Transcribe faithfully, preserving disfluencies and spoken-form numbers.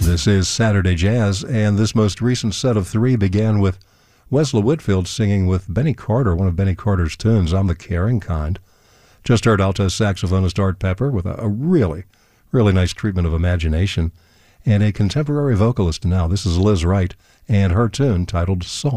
This is Saturday Jazz, and this most recent set of three began with Wesla Whitfield singing with Benny Carter, one of Benny Carter's tunes, I'm the Caring Kind. Just heard alto saxophonist Art Pepper with a, a really, really nice treatment of imagination, and a contemporary vocalist now. This is Liz Wright, and her tune titled Salt.